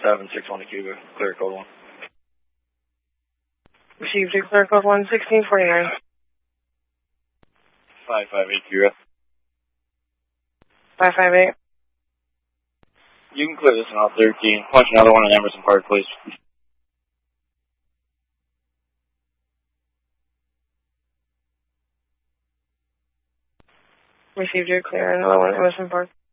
761 to Cuba, clear code 1. Received a clear code 1, 1649. 558 Cuba. 558. You can clear this one out 13. Punch another one in Emerson Park, please. Received your clear, another one, Emerson Park.